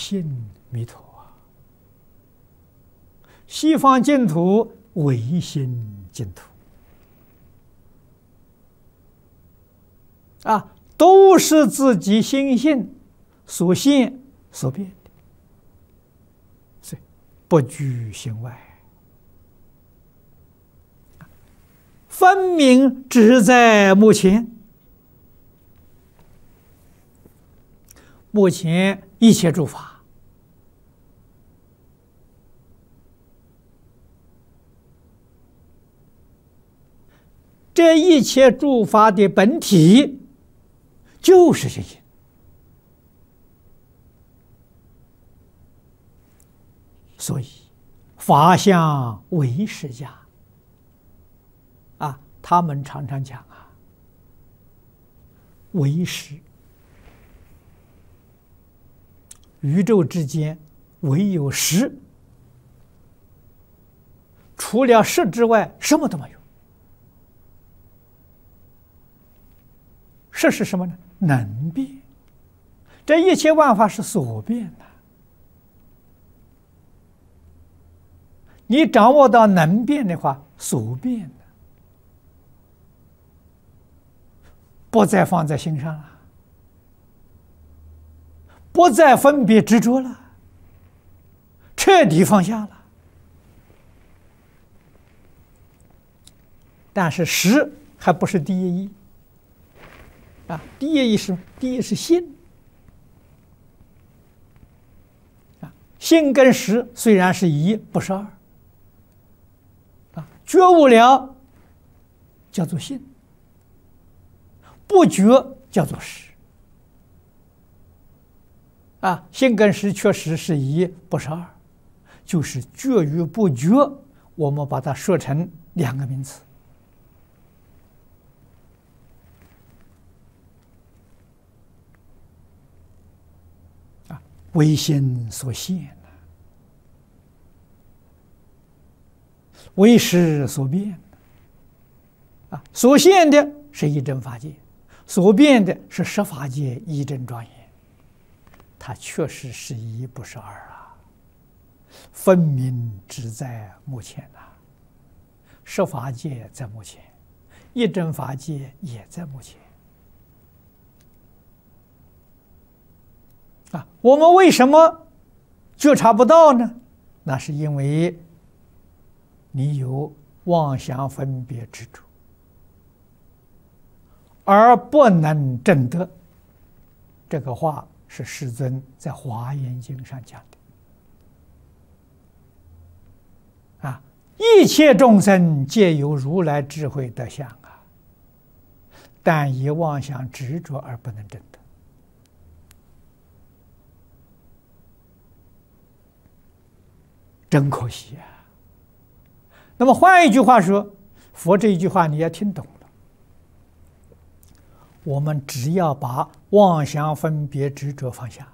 信弥陀啊，西方净土唯心净土啊，都是自己心性所现所变的，所以不居心外，分明只在目前。目前一切诸法，这一切诸法的本体就是心性。所以法相唯识家啊，他们常常讲啊，唯识，宇宙之间唯有识，除了识之外什么都没有。识是什么呢？能变，这一切万法是所变的。你掌握到能变的话，所变的不再放在心上了，不再分别执着了，彻底放下了。但是识还不是第一义啊，第一义是心啊，心跟识虽然是一，不是二啊，觉悟了叫做心，不觉叫做识啊，心跟识确实是一，不是二，就是觉与不觉，我们把它说成两个名词啊，唯心所现，唯识所变啊，所现的是一真法界，所变的是十法界一真庄严。它确实是一，不是二啊，分明只在目前呐，十法界在目前，一真法界也在目前啊。我们为什么觉察不到呢？那是因为你有妄想分别执着，而不能证得。这个话是世尊在《华严经》上讲的啊，一切众生皆有如来智慧德相啊，但以妄想执着而不能证得。真可惜啊！那么换一句话说，佛这一句话你要听懂了。我们只要把妄想分别执着放下，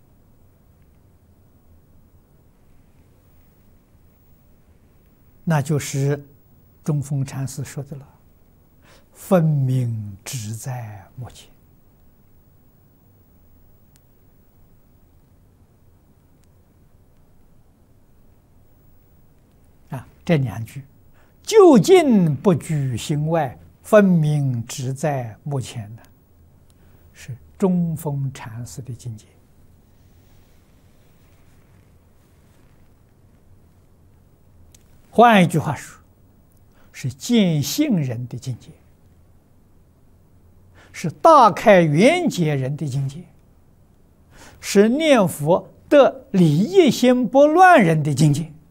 那就是中峰禅师说的了，分明只在目前啊，这两句究竟不居心外，分明只在目前的，是中峰禅师的境界。换一句话说，是见性人的境界，是大开圆解人的境界，是念佛得理一心不乱人的境界。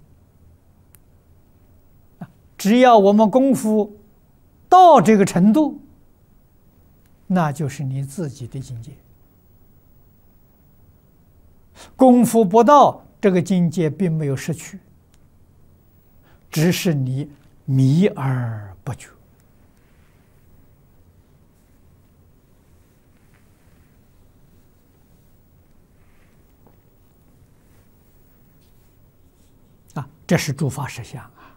只要我们功夫到这个程度，那就是你自己的境界。功夫不到，这个境界并没有失去，只是你迷而不觉啊，这是诸法实相啊。